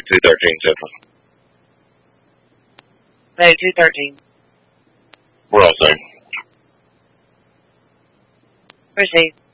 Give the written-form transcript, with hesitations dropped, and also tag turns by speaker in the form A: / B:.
A: 213 Central.
B: Hey, 213.
A: We're all same.
B: Proceed.